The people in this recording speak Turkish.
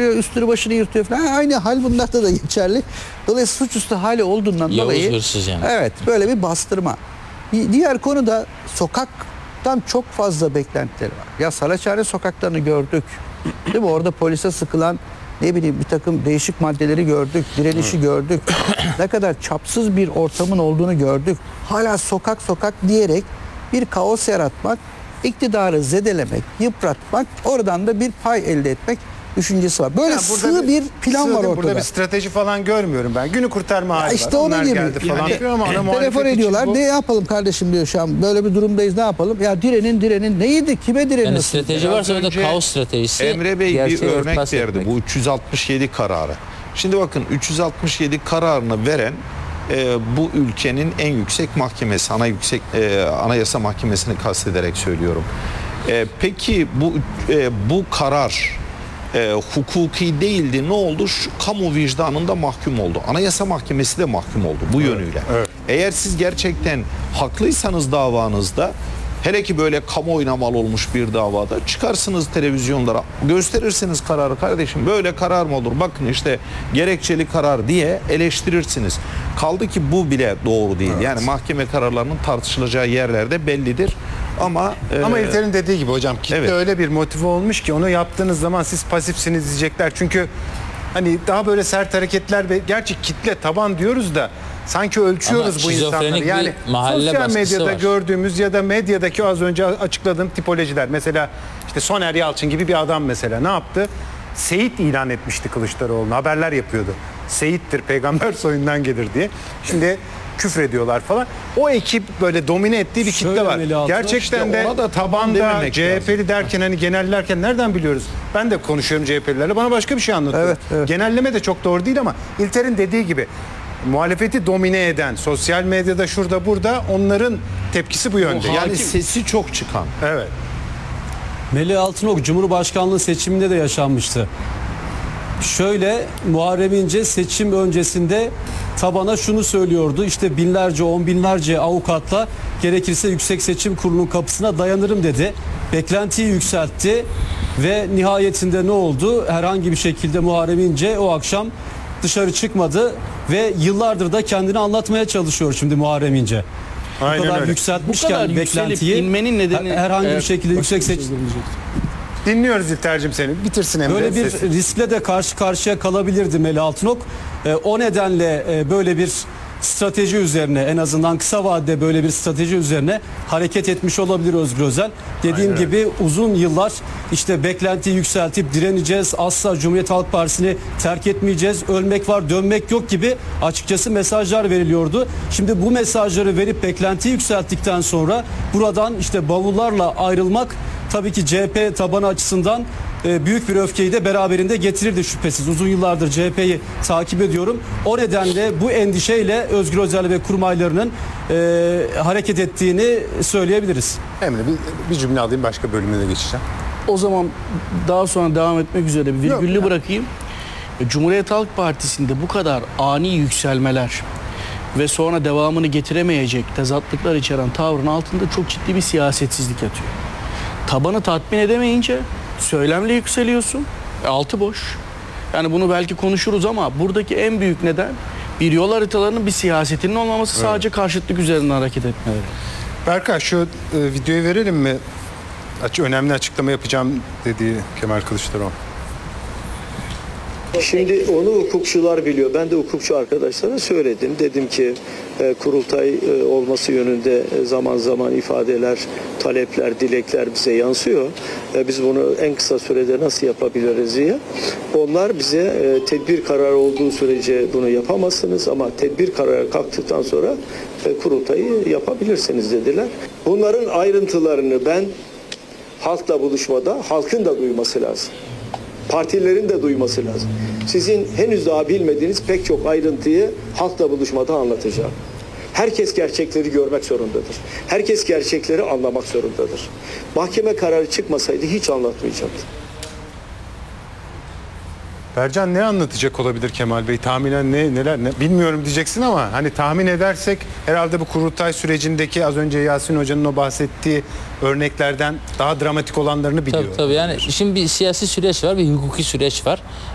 vuruyor, üstünü başını yırtıyor falan. Aynı hal bunlarda da geçerli. Dolayısıyla suçüstü hali olduğundan dolayı hırsız yani. evet, böyle bir bastırma. Diğer konu da sokaktan çok fazla beklentileri var. Ya Saraçhane sokaklarını gördük. Değil mi? Orada polise sıkılan ne bileyim bir takım değişik maddeleri gördük, direnişi gördük. Ne kadar çapsız bir ortamın olduğunu gördük. Hala sokak sokak diyerek bir kaos yaratmak, iktidarı zedelemek, yıpratmak, oradan da bir pay elde etmek düşüncesi var. Böyle sığ bir plan var ortada. Burada bir strateji falan görmüyorum ben. Günü kurtarma hali işte var. onun gibi. Falan ama telefon ediyorlar. Ne yapalım kardeşim diyor şu an. Böyle bir durumdayız, ne yapalım? Ya direnin neydi? Kime direniyorsun? Yani strateji varsa o da kaos stratejisi. Emre Bey bir örnek verdi. Bu 367 kararı. Şimdi bakın 367 kararını veren bu ülkenin en yüksek mahkemesi, Anayasa Mahkemesi'ni kastederek söylüyorum. Peki bu karar hukuki değildi. Ne oldu? Kamu vicdanında mahkum oldu. Anayasa Mahkemesi de mahkum oldu bu yönüyle. Evet. Eğer siz gerçekten haklıysanız davanızda, hele ki böyle kamuoyuna mal olmuş bir davada, çıkarsınız televizyonlara, gösterirsiniz kararı, kardeşim böyle karar mı olur? Bakın işte gerekçeli karar diye eleştirirsiniz. Kaldı ki bu bile doğru değil. Evet. Yani mahkeme kararlarının tartışılacağı yerlerde bellidir. Ama İlter'in dediği gibi hocam, kitle evet, öyle bir motive olmuş ki onu yaptığınız zaman siz pasifsiniz diyecekler. Çünkü hani daha böyle sert hareketler ve gerçi kitle taban diyoruz da sanki ölçüyoruz bu insanları. Yani sosyal medyada gördüğümüz ya da medyadaki az önce açıkladığım tipolojiler. Mesela işte Soner Yalçın gibi bir adam mesela ne yaptı? Seyit ilan etmişti Kılıçdaroğlu'na. Haberler yapıyordu. Seyittir, peygamber soyundan gelir diye. Şimdi küfrediyorlar falan. O ekip böyle domine ettiği bir kitle var. Gerçekten de ona da tabanda CHP'li derken hani genellerken nereden biliyoruz? Ben de konuşuyorum CHP'lilerle. Bana başka bir şey anlatıyor. Evet, evet. Genelleme de çok doğru değil ama İlter'in dediği gibi muhalefeti domine eden, sosyal medyada şurada burada onların tepkisi bu yönde. Yani sesi çok çıkan. Evet. Melih Altınok Cumhurbaşkanlığı seçiminde de yaşanmıştı. Şöyle, Muharrem İnce seçim öncesinde tabana şunu söylüyordu: işte binlerce, on binlerce avukatla gerekirse Yüksek Seçim Kurulu'nun kapısına dayanırım dedi. Beklentiyi yükseltti ve nihayetinde ne oldu? Herhangi bir şekilde Muharrem İnce o akşam dışarı çıkmadı ve yıllardır da kendini anlatmaya çalışıyor şimdi Muharrem İnce. Aynen Bu kadar öyle. yükseltmişken beklentiyi inmenin nedeni herhangi bir şekilde Yüksek Seçim Dinliyoruz İlter'cim seni. Bitirsin Emre. böyle bir sesi. riskle de karşı karşıya kalabilirdi Melih Altınok. O nedenle böyle bir strateji üzerine, en azından kısa vadede böyle bir strateji üzerine hareket etmiş olabilir Özgür Özel. Dediğim Aynen. gibi uzun yıllar işte beklentiyi yükseltip direneceğiz, asla Cumhuriyet Halk Partisi'ni terk etmeyeceğiz, ölmek var dönmek yok gibi açıkçası mesajlar veriliyordu. Şimdi bu mesajları verip beklentiyi yükselttikten sonra buradan işte bavullarla ayrılmak tabii ki CHP tabanı açısından büyük bir öfkeyi de beraberinde getirirdi şüphesiz. Uzun yıllardır CHP'yi takip ediyorum. O nedenle bu endişeyle Özgür Özel ve kurmaylarının hareket ettiğini söyleyebiliriz. Emre bir cümle alayım, başka bölümüne de geçeceğim. O zaman daha sonra devam etmek üzere bir virgüllü bırakayım. Cumhuriyet Halk Partisi'nde bu kadar ani yükselmeler ve sonra devamını getiremeyecek tezatlıklar içeren tavrın altında çok ciddi bir siyasetsizlik yatıyor. Tabanı tatmin edemeyince söylemle yükseliyorsun. Altı boş. Yani bunu belki konuşuruz ama buradaki en büyük neden bir yol haritalarının, bir siyasetinin olmaması, sadece karşıtlık üzerinden hareket etmeleri. Berkay şu videoyu verelim mi? Önemli açıklama yapacağım dediği Kemal Kılıçdaroğlu. Şimdi onu hukukçular biliyor. Ben de hukukçu arkadaşlara söyledim. Dedim ki kurultay olması yönünde zaman zaman ifadeler, talepler, dilekler bize yansıyor. Biz bunu en kısa sürede nasıl yapabiliriz diye. Onlar bize tedbir kararı olduğu sürece bunu yapamazsınız ama tedbir kararı kalktıktan sonra kurultayı yapabilirsiniz dediler. Bunların ayrıntılarını ben halkla buluşmada halkın da duyması lazım. Partilerin de duyması lazım. Sizin henüz daha bilmediğiniz pek çok ayrıntıyı halkla buluşmada anlatacağım. Herkes gerçekleri görmek zorundadır. Herkes gerçekleri anlamak zorundadır. Mahkeme kararı çıkmasaydı hiç anlatmayacaktım. Bercan ne anlatacak olabilir Kemal Bey? Tahminen neler bilmiyorum diyeceksin ama hani tahmin edersek herhalde bu kurultay sürecindeki az önce Yasin Hoca'nın o bahsettiği örneklerden daha dramatik olanlarını biliyor. Tabii yani şimdi bir siyasi süreç var, bir hukuki süreç var.